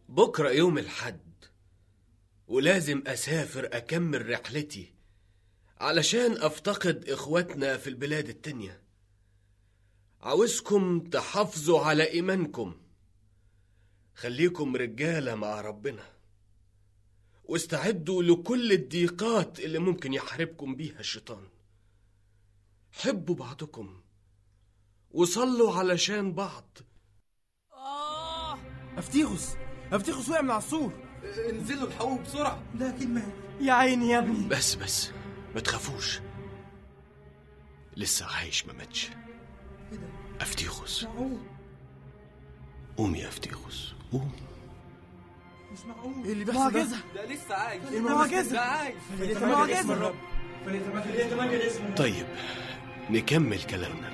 بكرة يوم الحد، ولازم أسافر أكمل رحلتي علشان أفتقد إخواتنا في البلاد التانية. عاوزكم تحافظوا على إيمانكم، خليكم رجالة مع ربنا، واستعدوا لكل الضيقات اللي ممكن يحاربكم بيها الشيطان. حبوا بعضكم وصلوا علشان بعض. افتيخوس وقع من على السور. انزلوا الحقوه بسرعة. لكن ما يا عيني يا ابني. بس ما تخافوش، لسه عايش ما ماتش. افتيخوس قوم يا افتيخوس قوم. مش معقول. ايه اللي بيحصل؟ معجزة. ده لسه عايش. معجزة. ده عايش. معجزة. طيب نكمل كلامنا.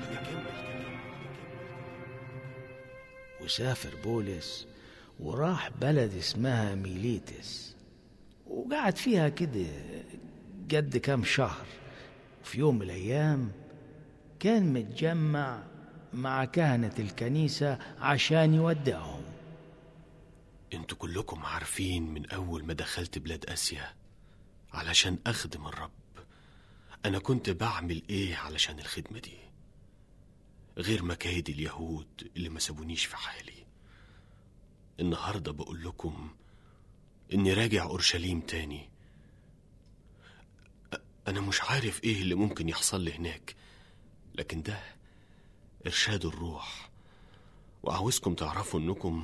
وسافر بولس وراح بلد اسمها ميليتس، وقعد فيها كده قد كام شهر. وفي يوم من الأيام كان متجمع مع كهنة الكنيسة عشان يودعهم. انتوا كلكم عارفين من أول ما دخلت بلاد آسيا علشان أخدم الرب أنا كنت بعمل إيه علشان الخدمة دي، غير مكايد اليهود اللي ما سابونيش في حالي. النهاردة بقول لكم إني راجع أورشليم تاني. أنا مش عارف إيه اللي ممكن يحصل لي هناك، لكن ده إرشاد الروح، وعاوزكم تعرفوا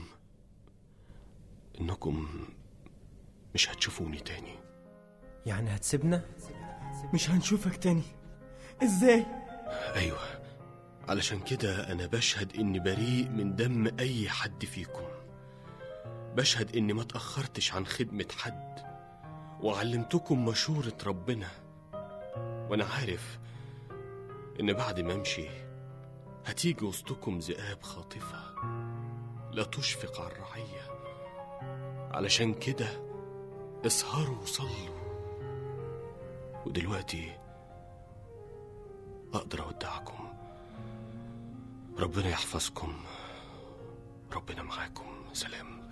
إنكم مش هتشوفوني تاني. يعني هتسيبنا؟ مش هنشوفك تاني ازاي؟ أيوة، علشان كده أنا بشهد إني بريء من دم أي حد فيكم. بشهد إني ما تأخرتش عن خدمة حد، وعلمتكم مشورة ربنا. وأنا عارف إن بعد ما أمشي هتيجي وسطكم ذئاب خاطفة لا تشفق على الرعية. علشان كده اسهروا وصلوا. ودلوقتي أقدر أودعكم. ربنا يحفظكم، ربنا معاكم. سلام.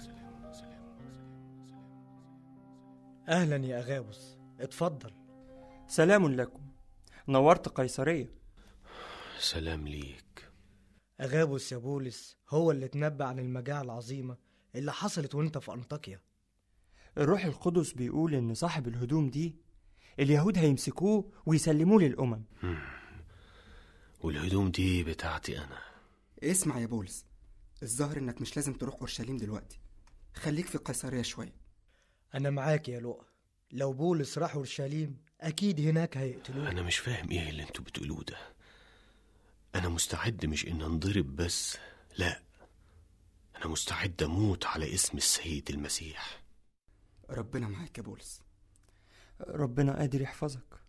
أهلا يا أغابوس، اتفضل. سلام لكم، نورت قيصرية. سلام ليك. أغابوس يا بولس هو اللي تنبأ عن المجاعة العظيمة اللي حصلت وانت في أنطاكيا. الروح القدس بيقول إن صاحب الهدوم دي اليهود هيمسكوه ويسلموه للأمم. والهدوم دي بتاعتي أنا. اسمع يا بولس، الظاهر إنك مش لازم تروح أورشليم دلوقتي، خليك في قيصرية شوية. أنا معاك يا لؤى، لو بولس راح أورشليم أكيد هناك هيقتلوه. أنا مش فاهم إيه اللي انتوا بتقولوه ده. أنا مستعد مش إن انضرب بس، لا، أنا مستعد أموت على اسم السيد المسيح. ربنا معاك يا بولس. ربنا قادر يحفظك.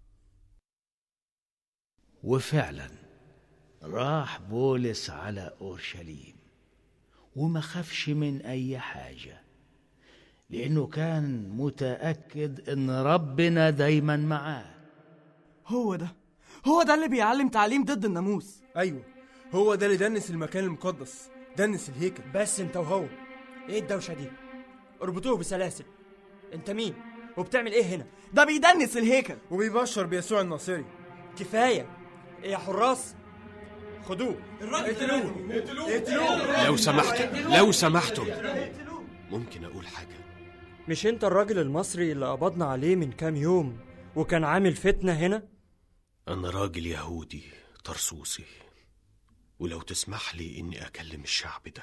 وفعلا راح بولس على أورشليم وما خافش من أي حاجة، لأنه كان متأكد إن ربنا دايما معاه. هو ده اللي بيعلم تعليم ضد الناموس. ايوه، هو ده اللي دنس المكان المقدس، دنس الهيكل. بس انت وهو ايه الدوشة دي؟ اربطوه بسلاسل. انت مين وبتعمل ايه هنا؟ ده بيدنس الهيكل وبيبشر بيسوع الناصري. كفاية ايه يا حراس، خدوه. اقتلوه. لو سمحتم ممكن أقول حاجة؟ مش انت الراجل المصري اللي قبضنا عليه من كام يوم وكان عامل فتنة هنا؟ أنا راجل يهودي طرسوسي، ولو تسمح لي إني أكلم الشعب ده.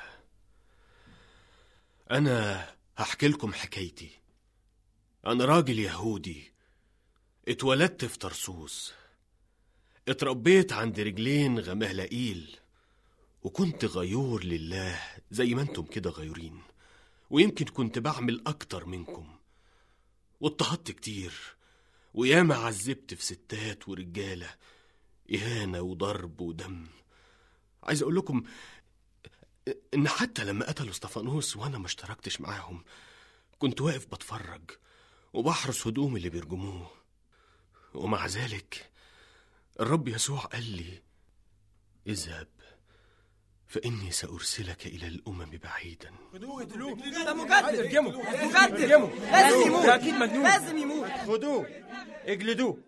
أنا هحكي لكم حكايتي. أنا راجل يهودي اتولدت في طرسوس، اتربيت عند رجلين غمهلائيل، وكنت غيور لله زي ما انتم كده غيورين، ويمكن كنت بعمل أكتر منكم، واضطهدت كتير، وياما عذبت في ستات ورجالة، إهانة وضرب ودم. عايز أقول لكم إن حتى لما قتلوا اسطفانوس وأنا ما اشتركتش معاهم، كنت واقف بتفرج وبحرس هدوم اللي بيرجموه. ومع ذلك الرب يسوع قال لي: اذهب فإني سأرسلك إلى الأمم بعيدا. ده مجدد لازم يموت، ده أكيد مجنون، لازم يموت. خدوه اجلدوه.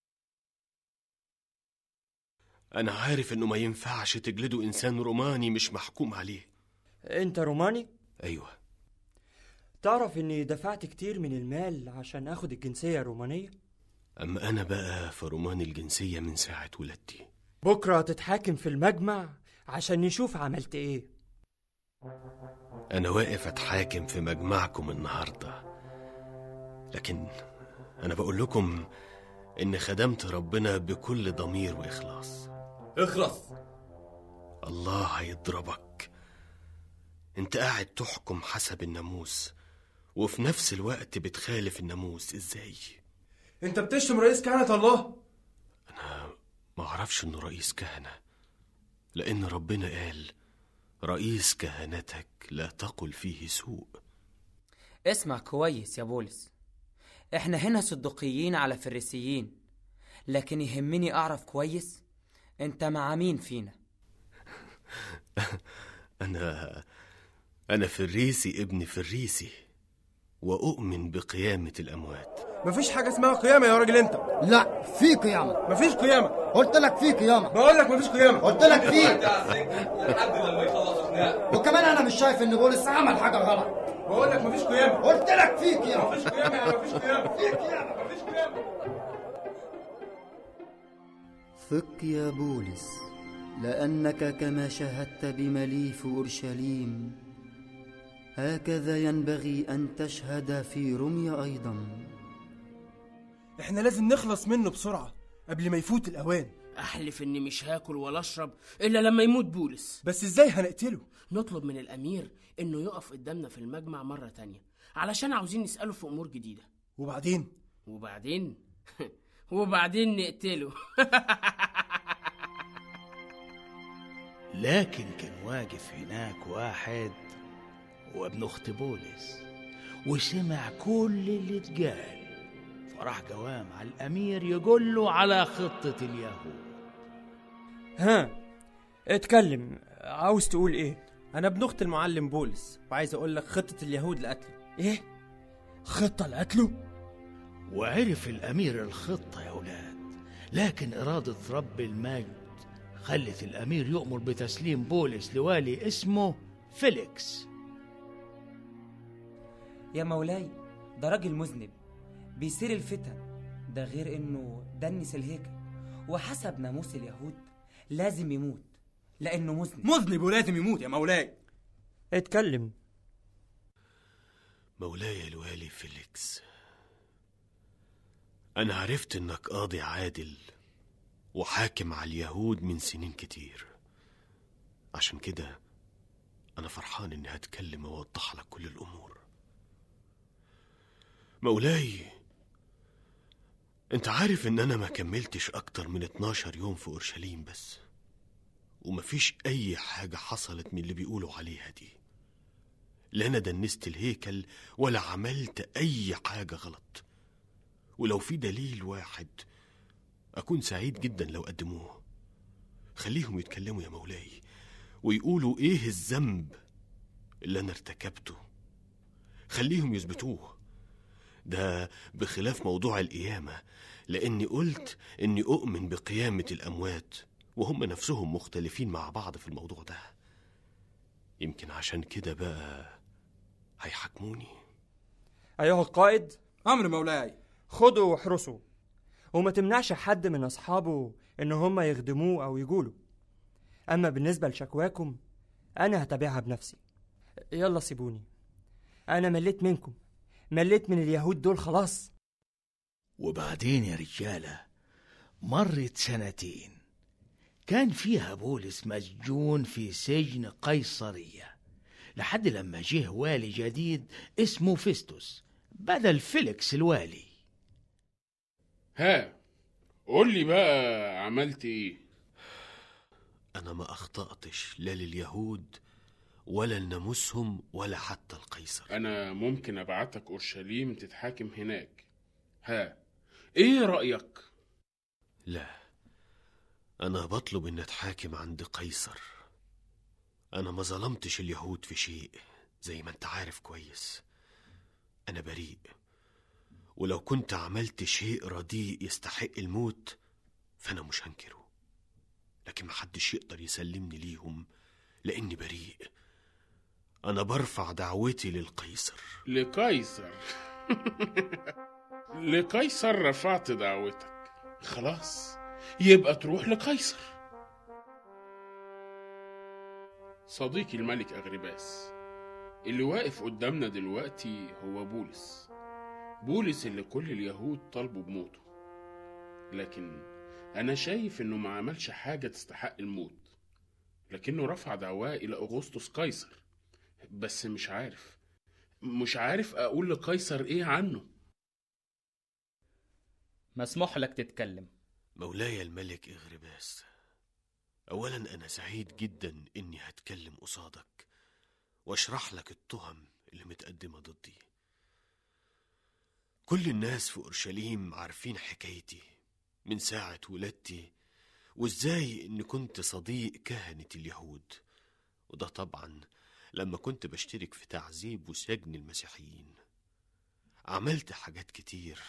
أنا عارف إنه ما ينفعش تجلدوا إنسان روماني مش محكوم عليه. انت روماني؟ أيوة. تعرف اني دفعت كتير من المال عشان اخد الجنسية الرومانية؟ أما أنا بقى فروماني الجنسية من ساعة ولادتي. بكرة هتتحاكم في المجمع عشان نشوف عملت ايه. أنا واقف أتحاكم في مجمعكم النهاردة، لكن أنا بقول لكم إن خدمت ربنا بكل ضمير وإخلاص. اخلص. الله هيضربك. أنت قاعد تحكم حسب الناموس وفي نفس الوقت بتخالف الناموس. إزاي؟ انت بتشتم رئيس كهنة الله. أنا ما أعرفش إنه رئيس كهنة، لأن ربنا قال رئيس كهنتك لا تقل فيه سوء. اسمع كويس يا بولس، احنا هنا صدقيين على فريسيين، لكن يهمني اعرف كويس انت مع مين فينا. أنا فريسي ابن فريسي، وأؤمن بقيامة الأموات. مفيش حاجة اسمها قيامة يا راجل انت. لا، في قيامة. مفيش قيامة. قلت لك في قيامة. بقول لك مفيش قيامة. قلت لك في. لحد لما يخلص خناق. وكمان انا مش شايف ان بولس عمل حاجة غلط. بقول لك مفيش قيامة. قلت لك في قيامة. مفيش قيامة يعني مفيش قيامة. في قيامة. مفيش قيامة. ثق يا بولس، لأنك كما شاهدت بملي في أورشليم هكذا ينبغي أن تشهد في روميا أيضا. احنا لازم نخلص منه بسرعة قبل ما يفوت الأوان. أحلف إني مش هاكل ولا أشرب إلا لما يموت بولس. بس إزاي هنقتله؟ نطلب من الأمير إنه يقف قدامنا في المجمع مرة تانية علشان عاوزين نسأله في أمور جديدة. وبعدين وبعدين نقتله. لكن كان واقف هناك واحد هو ابن أخت بولس وسمع كل اللي اتقال، فراح قوام على الأمير يقول له على خطة اليهود. ها، اتكلم، عاوز تقول ايه؟ انا ابن اخت المعلم بولس، وعايز اقول لك خطة اليهود لقتله. ايه؟ خطة لقتله؟ وعرف الأمير الخطة يا أولاد، لكن إرادة رب المجد خلت الأمير يؤمر بتسليم بولس لوالي اسمه فيليكس. يا مولاي، ده راجل مذنب بيثير الفتن، ده غير انه دنس الهيكل، وحسب ناموس اليهود لازم يموت لانه مذنب ولازم يموت يا مولاي. اتكلم. مولاي الوالي فيليكس، أنا عرفت إنك قاضي عادل وحاكم على اليهود من سنين كتير، عشان كده أنا فرحان إني هتكلم وأوضح لك كل الأمور. مولاي، أنت عارف إن أنا ما كملتش أكتر من 12 يوم في أورشليم بس، ومفيش أي حاجة حصلت من اللي بيقولوا عليها دي. لا أنا دنست الهيكل ولا عملت أي حاجة غلط، ولو في دليل واحد أكون سعيد جدا لو قدموه. خليهم يتكلموا يا مولاي ويقولوا إيه الذنب اللي أنا ارتكبته، خليهم يثبتوه. ده بخلاف موضوع القيامة، لأني قلت إني أؤمن بقيامة الأموات، وهم نفسهم مختلفين مع بعض في الموضوع ده. يمكن عشان كده بقى هيحاكموني. أيها القائد، أمر مولاي. خده واحرسه، وما تمنعش حد من أصحابه إن هم يخدموه أو يقولوا. أما بالنسبة لشكواكم أنا هتابعها بنفسي. يلا سيبوني، أنا مليت منكم، مليت من اليهود دول خلاص. وبعدين يا رجالة، مرت 2 سنين كان فيها بولس مسجون في سجن قيصرية لحد لما جه والي جديد اسمه فيستوس بدل فيليكس الوالي. ها، قول لي بقى عملت ايه؟ أنا ما أخطأتش لا لليهود ولا لناموسهم ولا حتى القيصر. أنا ممكن أبعتك أورشليم تتحاكم هناك. ها، ايه رأيك؟ لا، أنا بطلب إن أتحاكم عند قيصر، أنا ما ظلمتش اليهود في شيء، زي ما أنت عارف كويس. أنا بريء، ولو كنت عملت شيء رديء يستحق الموت فأنا مش هنكره، لكن محدش يقدر يسلمني ليهم لأني بريء. أنا برفع دعوتي للقيصر. لقيصر؟ لقيصر رفعت دعوتك، خلاص يبقى تروح لقيصر. صديقي الملك أغرباس، اللي واقف قدامنا دلوقتي هو بولس اللي كل اليهود طالبوا بموته، لكن أنا شايف إنه ما عملش حاجة تستحق الموت، لكنه رفع دعواه إلى أغسطس قيصر. بس مش عارف أقول لقيصر إيه عنه. مسموح لك تتكلم. مولاي الملك إغرباس، أولا أنا سعيد جدا إني هتكلم قصادك واشرح لك التهم اللي متقدمة ضدي. كل الناس في أورشليم عارفين حكايتي من ساعة ولادتي، وإزاي إني كنت صديق كهنة اليهود، وده طبعا لما كنت بشترك في تعذيب وسجن المسيحيين. عملت حاجات كتير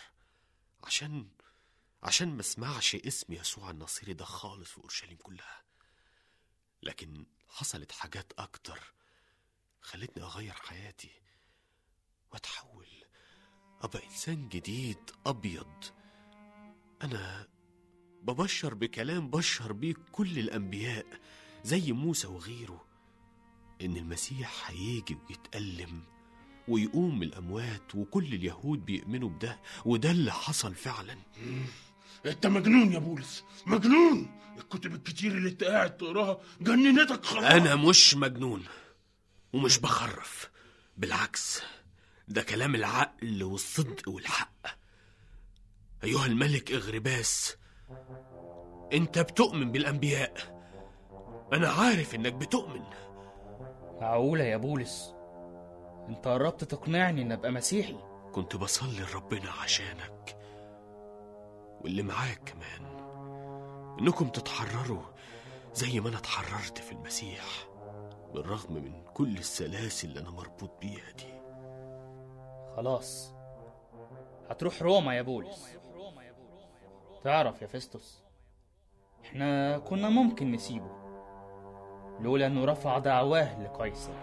عشان ما اسمعش اسم يسوع الناصري ده خالص في أورشليم كلها، لكن حصلت حاجات أكتر خلتني أغير حياتي وأتحول أبقى إنسان جديد أبيض. أنا ببشر بكلام بشر بيه كل الأنبياء زي موسى وغيره، إن المسيح هيجي ويتألم ويقوم من الأموات، وكل اليهود بيؤمنوا بده، وده اللي حصل فعلا. انت مجنون يا بولس، مجنون. الكتب الكتير اللي انت قاعد تقراها جننتك خلاص. انا مش مجنون ومش بخرف، بالعكس ده كلام العقل والصدق والحق. ايها الملك إغرباس، انت بتؤمن بالانبياء، انا عارف انك بتؤمن. معقولة يا بولس انت قربت تقنعني ان ابقى مسيحي؟ كنت بصلي لربنا عشانك واللي معاك كمان، انكم تتحرروا زي ما انا اتحررت في المسيح، بالرغم من كل السلاسل اللي انا مربوط بيها دي. خلاص هتروح روما يا بولس. تعرف يا فيستوس، احنا كنا ممكن نسيبه لولا انه رفع دعواه لقيصر.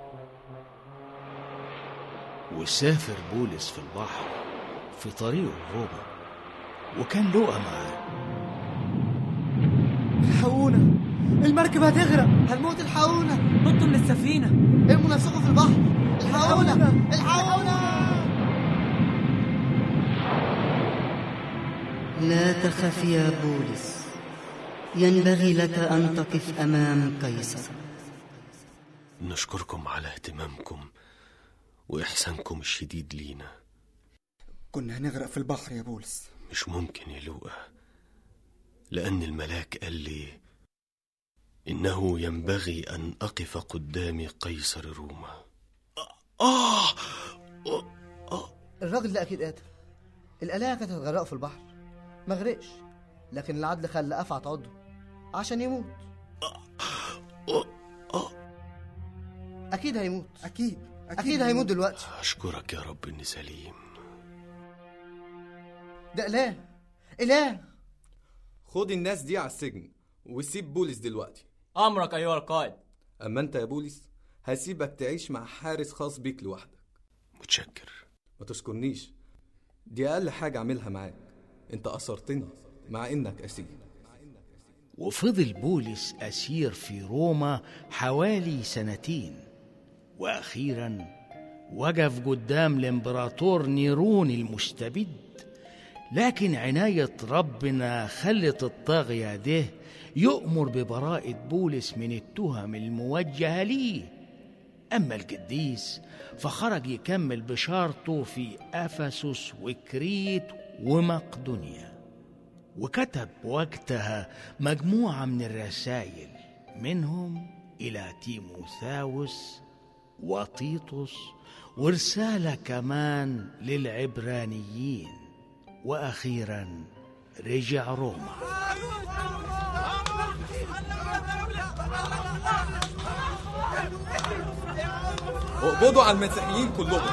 وسافر بولس في البحر في طريقه روما، وكان لقى معاه. الحقونا، المركب هتغرق، هنموت، الحقونا، نطوا من السفينة، ارموا نفسكم في البحر، الحقونا الحقونا. لا تخف يا بولس، ينبغي لك أن تقف أمام قيصر. نشكركم على اهتمامكم وإحسانكم الشديد لينا. كنا هنغرق في البحر يا بولس. مش ممكن يا لوقا، لأن الملاك قال لي إنه ينبغي أن أقف قدام قيصر روما. الراجل ده أكيد قاتل. الآلهة كانت هتغرقه في البحر، ما غرقش، لكن العدل خلى أفعى تعضه عشان يموت. أكيد هيموت، أكيد هيموت دلوقتي. أشكرك يا رب إني سليم. ده إله. خد الناس دي على السجن وسيب بولس دلوقتي. أمرك أيها القائد. أما أنت يا بولس هسيبك تعيش مع حارس خاص بيك لوحدك. متشكر. ما تشكرنيش، دي أقل حاجة أعملها معاك. أنت أثرتني مع إنك أسير. وفضل بولس أسير في روما حوالي 2 سنين، وأخيرا وقف قدام الإمبراطور نيرون المستبد. لكن عناية ربنا خلت الطاغية ده يؤمر ببراءة بولس من التهم الموجهة ليه. أما القديس فخرج يكمل بشارته في أفسس وكريت ومقدونيا، وكتب وقتها مجموعة من الرسائل، منهم إلى تيموثاوس وتيتوس، ورسالة كمان للعبرانيين، وأخيرا رجع روما. اقبضوا على المسيحيين كلهم.